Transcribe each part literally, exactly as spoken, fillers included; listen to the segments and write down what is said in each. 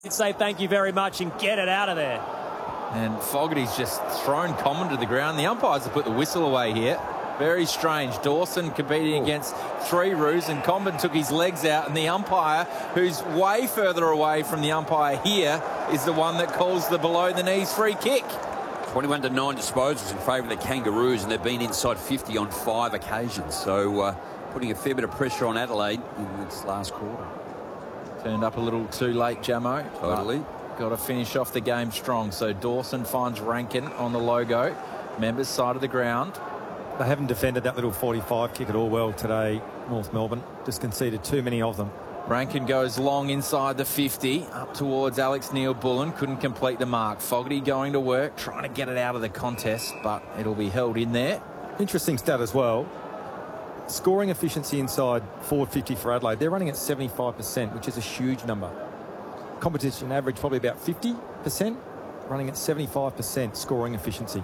Say thank you very much and get it out of there. And Fogarty's just thrown Common to the ground. The umpires have put the whistle away here. Very strange. Dawson competing Ooh. against three roos, and Combin took his legs out, and the umpire, who's way further away from the umpire here, is the one that calls the below-the-knees free kick. twenty-one to nine disposals in favour of the Kangaroos, and they've been inside fifty on five occasions. So uh, putting a fair bit of pressure on Adelaide in this last quarter. Turned up a little too late, Jamo. Totally. Got to finish off the game strong. So Dawson finds Rankin on the logo. Members side of the ground. They haven't defended that little forty-five kick at all well today, North Melbourne. Just conceded too many of them. Rankin goes long inside the fifty, up towards Alex Neil-Bullen. Couldn't complete the mark. Fogarty going to work, trying to get it out of the contest, but it'll be held in there. Interesting stat as well. Scoring efficiency inside forward fifty for Adelaide. They're running at seventy-five percent, which is a huge number. Competition average probably about fifty percent, running at seventy-five percent scoring efficiency.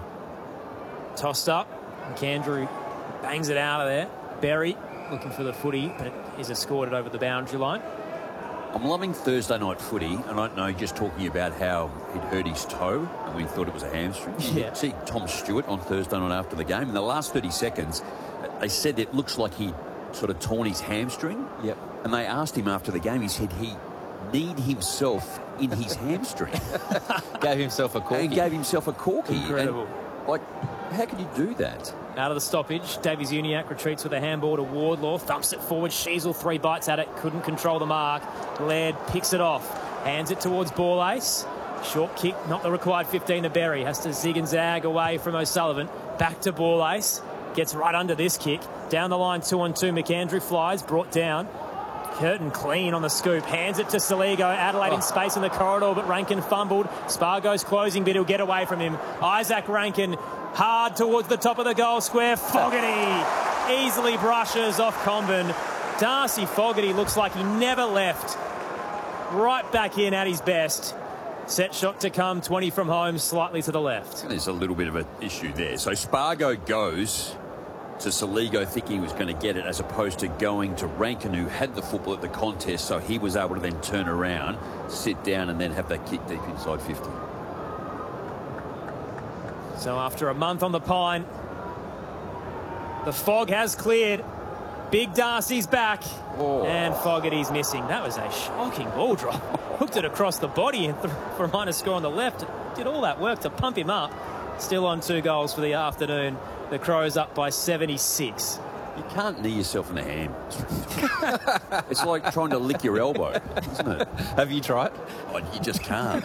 Tossed up. McAndrew bangs it out of there. Berry looking for the footy, but it is escorted over the boundary line. I'm loving Thursday night footy, and I don't know, just talking about how he'd hurt his toe and we thought it was a hamstring. Yeah. See Tom Stewart on Thursday night after the game. In the last thirty seconds, they said it looks like he sort of torn his hamstring. Yep. And they asked him after the game, he said he kneed himself in his hamstring. Gave himself a corky. And gave himself a corky. Incredible. And, like, how can you do that? Out of the stoppage, Davies Uniacke retreats with a handball to Wardlaw, thumps it forward. Sheasel three bites at it, couldn't control the mark. Laird picks it off, hands it towards Ball Ace. Short kick, not the required fifteen to Berry. Has to zig and zag away from O'Sullivan. Back to Ball Ace. Gets right under this kick. Down the line, two on two. McAndrew flies, brought down. Curtin clean on the scoop. Hands it to Saligo. Adelaide oh. in space in the corridor, but Rankin fumbled. Spargo's closing, but he'll get away from him. Isaac Rankin hard towards the top of the goal square. Fogarty easily brushes off Combin. Darcy Fogarty looks like he never left. Right back in at his best. Set shot to come, twenty from home, slightly to the left. There's a little bit of an issue there. So Spargo goes to Saligo thinking he was going to get it, as opposed to going to Rankin, who had the football at the contest, so he was able to then turn around, sit down and then have that kick deep inside fifty. So after a month on the pine, the fog has cleared. Big Darcy's back. Oh. And Fogarty's missing. That was a shocking ball drop. Hooked it across the body and for a minor score on the left. Did all that work to pump him up. Still on two goals for the afternoon. The Crows up by seventy-six. You can't knee yourself in the hand. It's like trying to lick your elbow, isn't it? Have you tried? Oh, you just can't.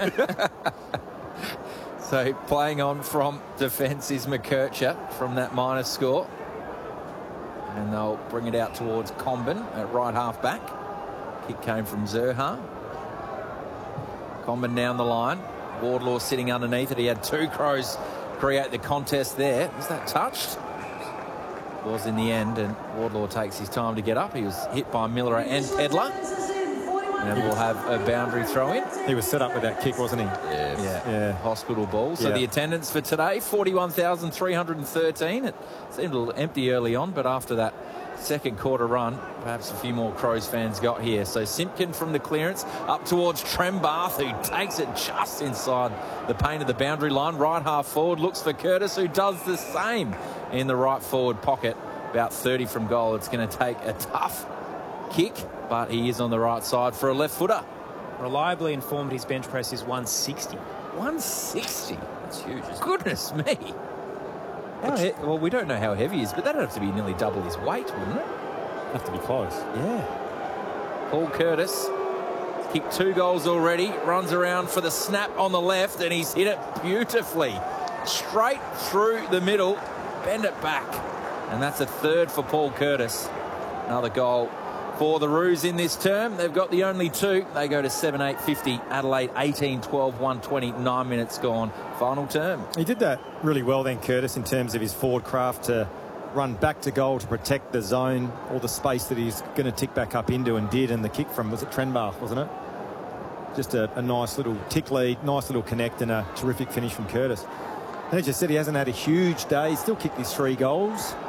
So playing on from defence is McKercher from that minor score. And they'll bring it out towards Combin at right half back. Kick came from Zerha. Combin down the line. Wardlaw sitting underneath it. He had two Crows create the contest there. Was that touched? Was in the end, and Wardlaw takes his time to get up. He was hit by Miller and Pedler. And we'll have a boundary throw in. He was set up with that kick, wasn't he? Yeah. Yeah. yeah. Hospital ball. So yeah. the attendance for today, forty-one thousand three hundred thirteen. It seemed a little empty early on, but after that second quarter run, perhaps a few more Crows fans got here. So Simpkin from the clearance up towards Trembath, who takes it just inside the paint of the boundary line. Right half forward, looks for Curtis, who does the same in the right forward pocket. About thirty from goal. It's going to take a tough kick, but he is on the right side for a left footer. Reliably informed his bench press is one sixty. one sixty? That's huge, isn't it? Goodness me. How he well, we don't know how heavy he is, but that'd have to be nearly double his weight, wouldn't it? Have to be close. Yeah. Paul Curtis kicked two goals already, runs around for the snap on the left, and he's hit it beautifully. Straight through the middle, bend it back. And that's a third for Paul Curtis. Another goal for the Roos in this term. They've got the only two. They go to seven eight fifty. Adelaide eighteen twelve, one twenty, nine minutes gone. Final term. He did that really well then, Curtis, in terms of his forward craft to run back to goal to protect the zone, all the space that he's going to tick back up into, and did. And the kick from, was it Trenbath, wasn't it? Just a, a nice little tick lead, nice little connect, and a terrific finish from Curtis. And as you said, he hasn't had a huge day. He's still kicked his three goals.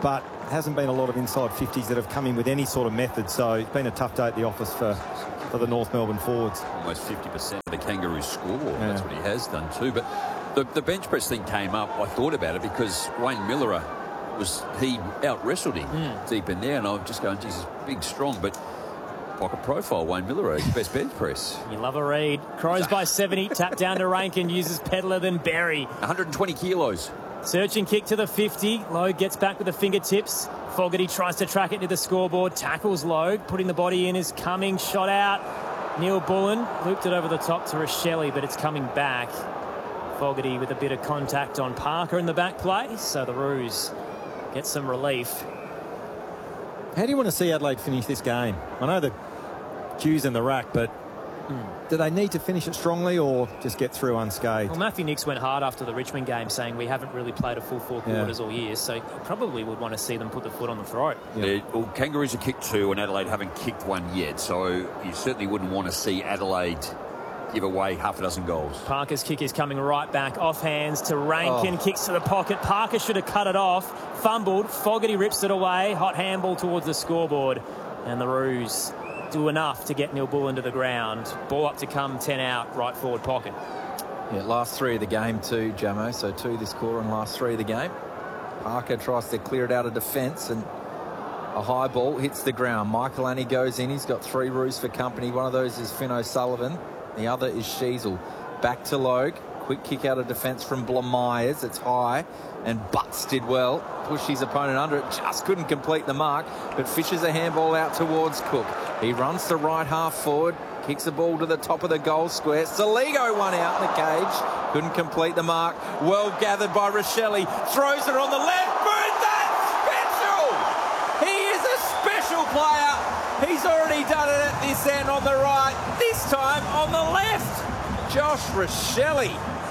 but hasn't been a lot of inside fifties that have come in with any sort of method. So it's been a tough day at the office for, for the North Melbourne forwards. Almost fifty percent of the Kangaroos score. Yeah. That's what he has done too. But the, the bench press thing came up. I thought about it because Wayne Miller was, he out-wrestled him mm. deep in there. And I'm just going, Jesus, big, strong. But pocket profile, Wayne Miller, best bench press. You love a read. Crows by seventy. Tap down to Rankin. Uses Pedler, then Berry. one hundred twenty kilos. Search and kick to the fifty. Logue gets back with the fingertips. Fogarty tries to track it to the scoreboard. Tackles Logue. Putting the body in is coming. Shot out. Neil Bullen looped it over the top to Rochelle, but it's coming back. Fogarty with a bit of contact on Parker in the back play. So the Roos get some relief. How do you want to see Adelaide finish this game? I know the cue's in the rack, but mm. do they need to finish it strongly or just get through unscathed? Well, Matthew Nicks went hard after the Richmond game, saying we haven't really played a full four quarters yeah. all year, so you probably would want to see them put the foot on the throat. Yeah. Well, Kangaroos have kicked two and Adelaide haven't kicked one yet, so you certainly wouldn't want to see Adelaide give away half a dozen goals. Parker's kick is coming right back. Off hands to Rankin. Oh. Kicks to the pocket. Parker should have cut it off. Fumbled. Fogarty rips it away. Hot handball towards the scoreboard. And the Roos do enough to get Neil Bullen to the ground. Ball up to come, ten out, right forward pocket. Yeah, last three of the game too, Jamo. So two this quarter and last three of the game. Parker tries to clear it out of defence and a high ball hits the ground. Michael Annie goes in. He's got three Roos for company. One of those is Finn O'Sullivan. The other is Sheasel. Back to Logue. Quick kick out of defence from Blamires. It's high. And Butts did well. Pushed his opponent under it. Just couldn't complete the mark. But fishes a handball out towards Cook. He runs to right half forward. Kicks the ball to the top of the goal square. Saligo one out in the cage. Couldn't complete the mark. Well gathered by Rochelle. Throws it on the left. Burns that! Special! He is a special player. He's already done it at this end on the right. This time on the left. Josh Rochelle.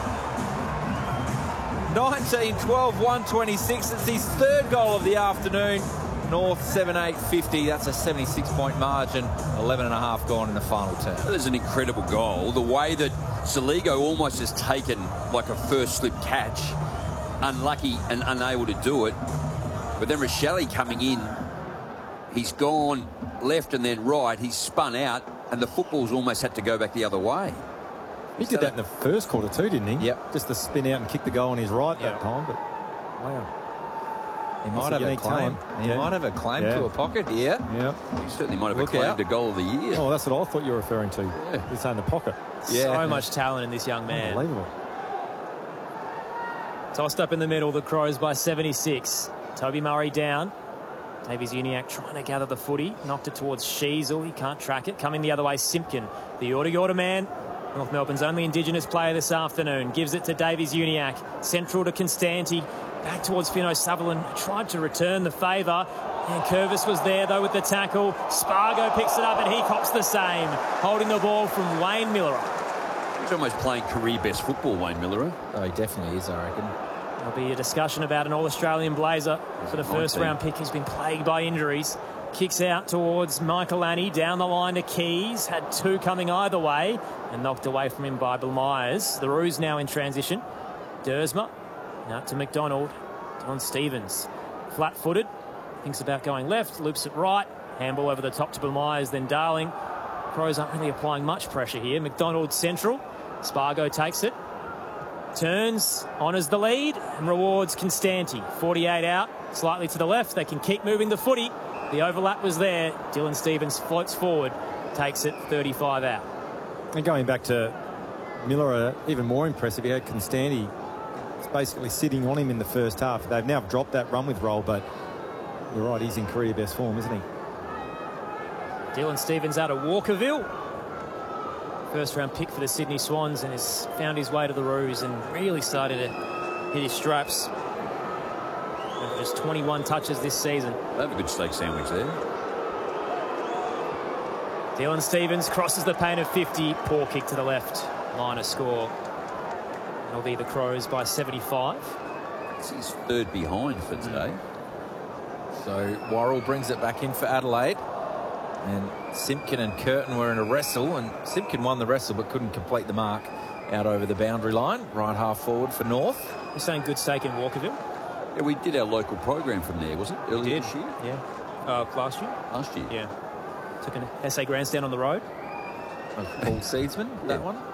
nineteen twelve, one twenty-six. It's his third goal of the afternoon. North seven eight fifty. That's a seventy-six point margin. eleven and a half gone in the final term. That is an incredible goal. The way that Saligo almost has taken like a first slip catch. Unlucky and unable to do it. But then Rochelle coming in. He's gone left and then right. He's spun out and the football's almost had to go back the other way. He did that in the first quarter too, didn't he? Yep. Just to spin out and kick the goal on his right yep. that time. But wow. He might have a claim. He yeah. might have a claim yeah. to a pocket here. Yeah. He certainly might have Look a claim out. to goal of the year. Oh, that's what I thought you were referring to. Yeah. You're saying the pocket. Yeah. So much talent in this young man. Unbelievable. Tossed up in the middle, the Crows by seventy-six. Toby Murray down. Davies Uniacke trying to gather the footy. Knocked it towards Sheasel. He can't track it. Coming the other way, Simpkin. The Order man. North Melbourne's only Indigenous player this afternoon. Gives it to Davies Uniacke. Central to Constanti. Back towards Finn O'Sullivan. Tried to return the favour. And Curvis was there, though, with the tackle. Spargo picks it up and he cops the same. Holding the ball from Wayne Miller. He's almost playing career best football, Wayne Miller. Oh, he definitely is, I reckon. There'll be a discussion about an All-Australian Blazer for the first round pick. He's been plagued by injuries. Kicks out towards Michael Annie. Down the line to Keys. Had two coming either way. And knocked away from him by Blamires. The Roos now in transition. Dersma. Out to McDonald. Don Stevens. Flat-footed. Thinks about going left. Loops it right. Handball over the top to Blamires. Then Darling. Crows aren't really applying much pressure here. McDonald central. Spargo takes it. Turns, honours the lead and rewards Constanti. forty-eight out, slightly to the left. They can keep moving the footy. The overlap was there. Dylan Stevens floats forward, takes it thirty-five out. And going back to Miller, uh, even more impressive. He had Constanti basically sitting on him in the first half. They've now dropped that run with roll, but you're right, he's in career best form, isn't he? Dylan Stevens out of Walkerville. First round pick for the Sydney Swans and has found his way to the Roos and really started to hit his straps. And just twenty-one touches this season. They have a good steak sandwich there. Dylan Stevens crosses the paint of fifty. Poor kick to the left. Line of score. It'll be the Crows by seventy-five. It's his third behind for today. So Worrell brings it back in for Adelaide. And Simpkin and Curtin were in a wrestle, and Simpkin won the wrestle but couldn't complete the mark out over the boundary line. Right half forward for North. You're saying good steak in Walkerville? Yeah, we did our local program from there, was it? Earlier Did. this year? Yeah. Uh, last year? Last year. Yeah. Took an S A Grandstand on the road. Paul Seedsman, that Yeah. one.